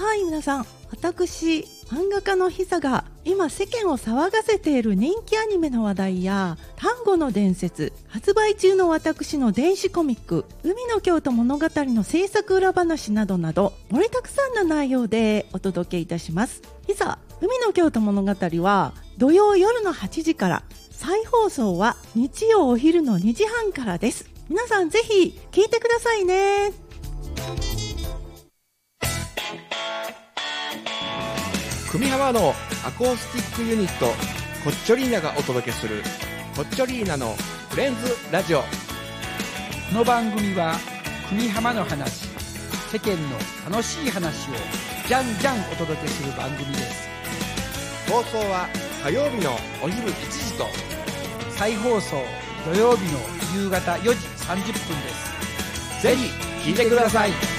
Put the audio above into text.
はい、皆さん、私漫画家のひさが今世間を騒がせている人気アニメの話題や丹後の伝説、発売中の私の電子コミック海の京都物語の制作裏話などなど盛りだくさんな内容でお届けいたします。ひさ海の京都物語は土曜夜の8時から、再放送は日曜お昼の2時半からです。皆さんぜひ聞いてくださいね。 久美浜のアコースティックユニットコッチョリーナがお届けするコッチョリーナのフレンズラジオ。 この番組は久美浜の話、世間の楽しい話をじゃんじゃんお届けする番組です。 放送は火曜日のお昼1時と再放送土曜日の夕方4時30分です。 ぜひ聞いてください。